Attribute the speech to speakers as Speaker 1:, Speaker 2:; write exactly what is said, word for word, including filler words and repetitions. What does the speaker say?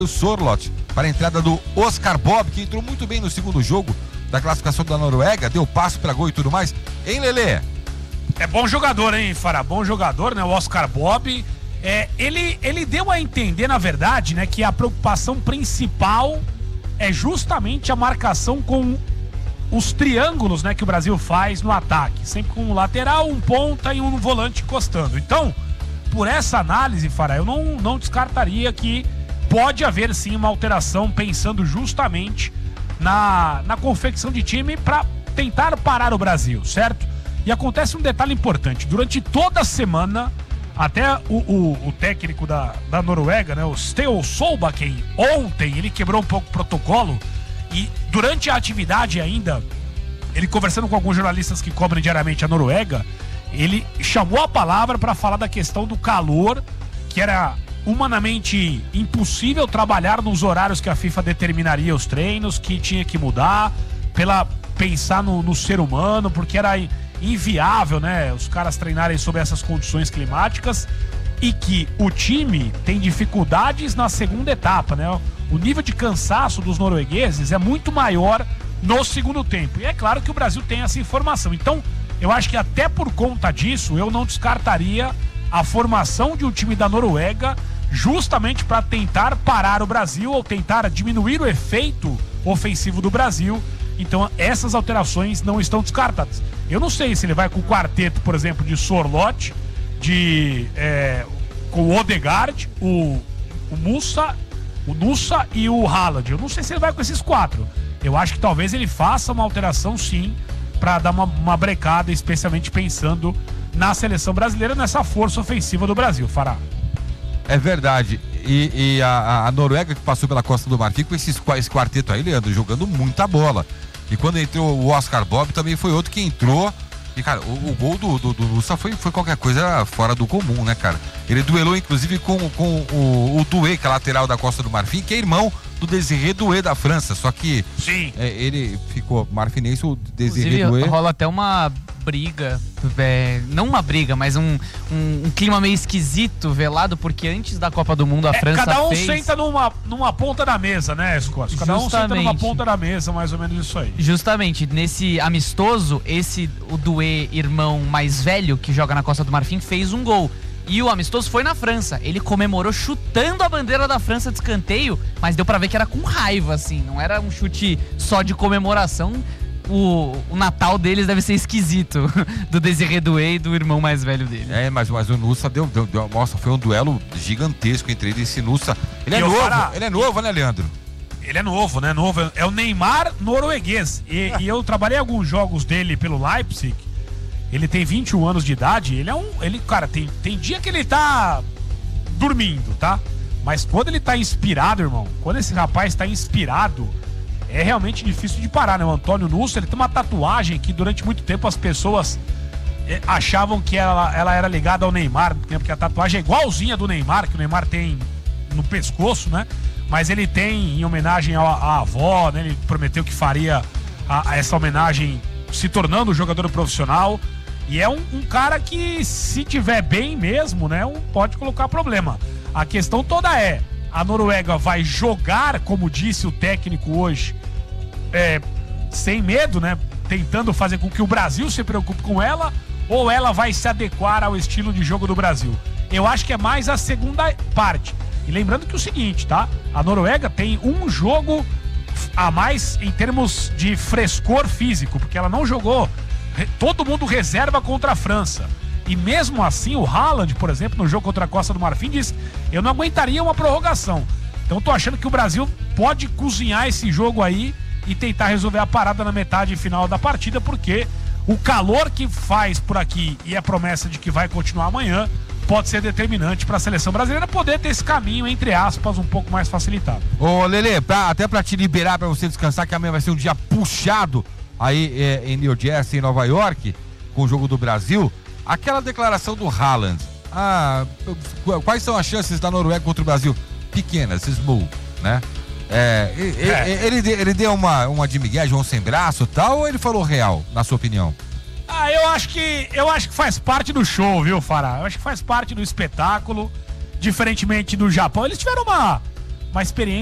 Speaker 1: o Sorloth para a entrada do Oscar Bob, que entrou muito bem no segundo jogo da classificação da Noruega, deu passo para gol e tudo mais. Hein, Lelê?
Speaker 2: É bom jogador, hein, Fará? Bom jogador, né? O Oscar Bob. É, ele, ele deu a entender, na verdade, né, que a preocupação principal é justamente a marcação com os triângulos, né, que o Brasil faz no ataque. Sempre com um lateral, um ponta e um volante encostando. Então, por essa análise, Fará, eu não, não descartaria que pode haver sim uma alteração pensando justamente na, na confecção de time para tentar parar o Brasil, certo? E acontece um detalhe importante, durante toda a semana, até o, o, o técnico da, da Noruega, né, o Steo Solbakken, ontem ele quebrou um pouco o protocolo e durante a atividade ainda, ele conversando com alguns jornalistas que cobrem diariamente a Noruega, ele chamou a palavra para falar da questão do calor, que era humanamente impossível trabalhar nos horários que a FIFA determinaria os treinos, que tinha que mudar, pela pensar no, no ser humano, porque era inviável, né, os caras treinarem sob essas condições climáticas, e que o time tem dificuldades na segunda etapa, né? O nível de cansaço dos noruegueses é muito maior no segundo tempo. E é claro que o Brasil tem essa informação. Então, eu acho que até por conta disso, eu não descartaria a formação de um time da Noruega justamente para tentar parar o Brasil ou tentar diminuir o efeito ofensivo do Brasil. Então essessas alterações não estão descartadas. Eu não sei se ele vai com o quarteto, por exemplo, de Sorloth, de, é, com o Odegaard, o, o Musa, o Nusa e o Haaland. Eu não sei se ele vai com esses quatro. Eu acho que talvez ele faça uma alteração sim, para dar uma, uma brecada, especialmente pensando na seleção brasileira, nessa força ofensiva do Brasil, Fará.
Speaker 1: É verdade. E, e a, a Noruega, que passou pela Costa do Marfim com esses, esse quarteto aí, Leandro, jogando muita bola. E quando entrou o Oscar Bob, também foi outro que entrou. E, cara, o, o gol do, do, do Nusa foi, foi qualquer coisa fora do comum, né, cara? Ele duelou, inclusive, com, com o, o Doué, que é lateral da Costa do Marfim, que é irmão do Désiré Doué da França. Só que
Speaker 2: Sim.
Speaker 1: É, ele ficou marfinense, o Désiré Doué.
Speaker 3: Rola até uma briga, é, não uma briga, mas um, um, um clima meio esquisito, velado, porque antes da Copa do Mundo a
Speaker 2: é,
Speaker 3: França
Speaker 2: cada um
Speaker 3: fez...
Speaker 2: senta numa, numa ponta da mesa, né, Scott? Cada
Speaker 3: Justamente.
Speaker 2: um senta numa ponta da mesa, mais ou menos isso aí.
Speaker 3: Justamente, nesse amistoso, esse, o Doué, irmão mais velho, que joga na Costa do Marfim, fez um gol. E o amistoso foi na França. Ele comemorou chutando a bandeira da França de escanteio, mas deu pra ver que era com raiva, assim. Não era um chute só de comemoração. O, o Natal deles deve ser esquisito, do Désiré Doué e do irmão mais velho dele.
Speaker 1: É, mas, mas o Nusa deu, deu, deu. Nossa, foi um duelo gigantesco entre ele e esse Nusa. Ele é
Speaker 2: E
Speaker 1: novo,
Speaker 2: Fará,
Speaker 1: ele é novo, né, Leandro?
Speaker 2: Ele é novo, né? Novo. É o Neymar norueguês. E, e eu trabalhei alguns jogos dele pelo Leipzig. Ele tem vinte e um anos de idade. Ele é um. Ele, cara, tem, tem dia que ele tá dormindo, tá? Mas quando ele tá inspirado, irmão, quando esse rapaz tá inspirado, é realmente difícil de parar, né? O Antônio Nusa, ele tem uma tatuagem que durante muito tempo as pessoas eh, achavam que ela, ela era ligada ao Neymar, porque a tatuagem é igualzinha do Neymar, que o Neymar tem no pescoço, né? Mas ele tem em homenagem à, à avó, né? Ele prometeu que faria a, a essa homenagem se tornando um jogador profissional. E é um, um cara que, se tiver bem mesmo, né, um, pode colocar problema. A questão toda é, a Noruega vai jogar, como disse o técnico hoje, é, sem medo, né, tentando fazer com que o Brasil se preocupe com ela, ou ela vai se adequar ao estilo de jogo do Brasil? Eu acho que é mais a segunda parte. E lembrando que é o seguinte, tá? A Noruega tem um jogo a mais em termos de frescor físico, porque ela não jogou todo mundo reserva contra a França. E mesmo assim, o Haaland, por exemplo, no jogo contra a Costa do Marfim, diz: eu não aguentaria uma prorrogação. Então tô achando que o Brasil pode cozinhar esse jogo aí e tentar resolver a parada na metade final da partida, porque o calor que faz por aqui e a promessa de que vai continuar amanhã pode ser determinante para a seleção brasileira poder ter esse caminho, entre aspas, um pouco mais facilitado.
Speaker 1: Ô, Lelê, pra, até para te liberar, para você descansar, que amanhã vai ser um dia puxado aí é, em New Jersey, em Nova York, com o jogo do Brasil. Aquela declaração do Haaland, ah, quais são as chances da Noruega contra o Brasil? Pequenas, small, né? É, é. Ele, ele deu uma, uma de Miguel, João sem braço e tal, ou ele falou real, na sua opinião?
Speaker 2: Ah, eu acho que eu acho que faz parte do show, viu, Fará? Eu acho que faz parte do espetáculo, diferentemente do Japão. Eles tiveram uma, uma experiência